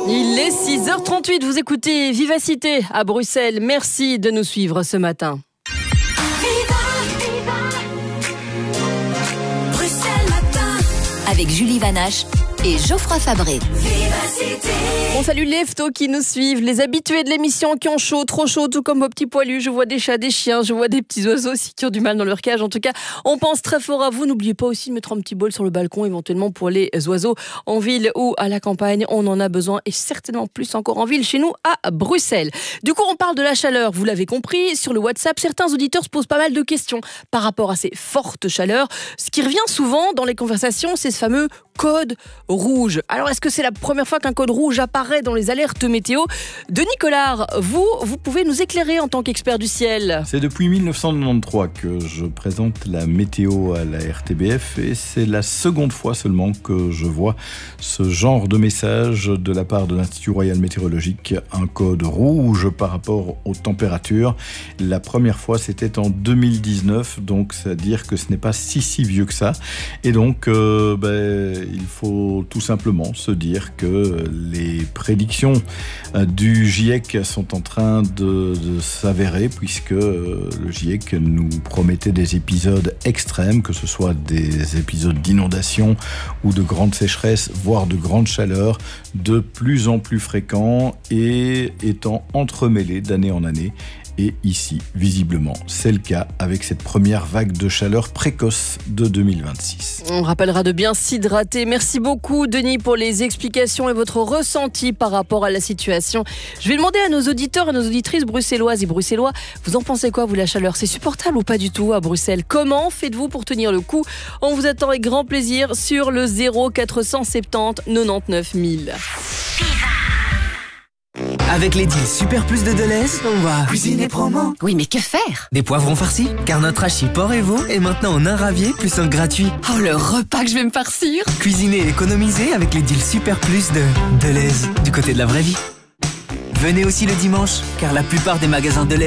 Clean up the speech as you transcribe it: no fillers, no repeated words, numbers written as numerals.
Il est 6h38, vous écoutez Vivacité à Bruxelles. Merci de nous suivre ce matin. Bruxelles Matin avec Julie Vanache et Geoffroy Fabré. On salue les FTO qui nous suivent, les habitués de l'émission qui ont chaud, trop chaud, tout comme vos petits poilus. Je vois des chats, des chiens, je vois des petits oiseaux aussi qui ont du mal dans leur cage. En tout cas, on pense très fort à vous. N'oubliez pas aussi de mettre un petit bol sur le balcon, éventuellement pour les oiseaux en ville ou à la campagne. On en a besoin et certainement plus encore en ville chez nous à Bruxelles. Du coup, on parle de la chaleur. Vous l'avez compris, sur le WhatsApp, certains auditeurs se posent pas mal de questions par rapport à ces fortes chaleurs. Ce qui revient souvent dans les conversations, c'est ce fameux code rouge. Alors, est-ce que c'est la première fois qu'un code rouge apparaît dans les alertes météo? Denis Collard, vous pouvez nous éclairer en tant qu'expert du ciel. C'est depuis 1993 que je présente la météo à la RTBF et c'est la seconde fois seulement que je vois ce genre de message de la part de l'Institut Royal Météorologique, un code rouge par rapport aux températures. La première fois, c'était en 2019, donc c'est-à-dire que ce n'est pas si vieux que ça. Et donc, il faut tout simplement se dire que les prédictions du GIEC sont en train de s'avérer, puisque le GIEC nous promettait des épisodes extrêmes, que ce soit des épisodes d'inondation ou de grande sécheresse, voire de grande chaleur, de plus en plus fréquents et étant entremêlés d'année en année. Et ici, visiblement, c'est le cas avec cette première vague de chaleur précoce de 2026. On rappellera de bien s'hydrater. Merci beaucoup, Denis, pour les explications et votre ressenti par rapport à la situation. Je vais demander à nos auditeurs et nos auditrices bruxelloises et bruxellois, vous en pensez quoi, vous, la chaleur? C'est supportable ou pas du tout à Bruxelles? Comment faites-vous pour tenir le coup? On vous attend avec grand plaisir sur le 0470 99 000. Avec les deals Super Plus de Deleuze, on va cuisiner promo. Oui, mais que faire? Des poivrons farcis, car notre hachis porc et veau est maintenant en un ravier plus un gratuit. Oh, le repas que je vais me farcir! Cuisiner et économiser avec les deals Super Plus de Deleuze, du côté de la vraie vie. Venez aussi le dimanche, car la plupart des magasins Deleuze